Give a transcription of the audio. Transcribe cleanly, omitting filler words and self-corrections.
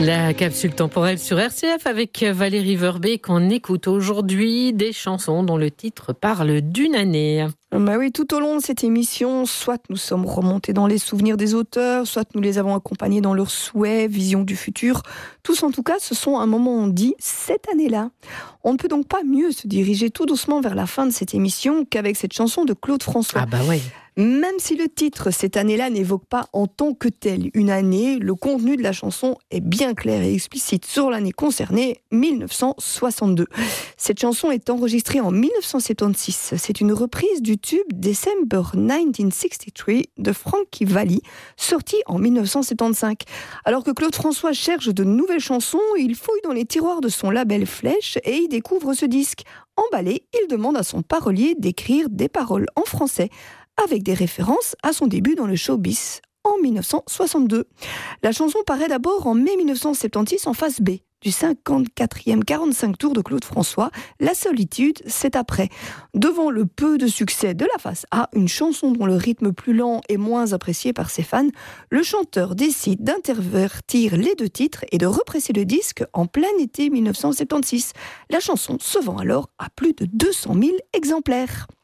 La capsule temporelle sur RCF avec Valérie Verbet qu'on écoute aujourd'hui des chansons dont le titre parle d'une année. Bah oui, tout au long de cette émission, soit nous sommes remontés dans les souvenirs des auteurs, soit nous les avons accompagnés dans leurs souhaits, visions du futur. Tous en tout cas, ce sont un moment où on dit cette année-là. On ne peut donc pas mieux se diriger tout doucement vers la fin de cette émission qu'avec cette chanson de Claude François. Ah bah ouais. Même si le titre, cette année-là, n'évoque pas en tant que telle une année, le contenu de la chanson est bien clair et explicite sur l'année concernée, 1962. Cette chanson est enregistrée en 1976. C'est une reprise du tube December 1963 de Frankie Valli, sorti en 1975. Alors que Claude François cherche de nouvelles chansons, il fouille dans les tiroirs de son label Flèche et y découvre ce disque. Emballé, il demande à son parolier d'écrire des paroles en français, avec des références à son début dans le showbiz en 1962. La chanson paraît d'abord en mai 1976 en face B du 54e 45 tours de Claude François. La solitude, c'est après. Devant le peu de succès de la face A, une chanson dont le rythme plus lent est moins apprécié par ses fans, le chanteur décide d'intervertir les deux titres et de represser le disque en plein été 1976. La chanson se vend alors à plus de 200 000 exemplaires.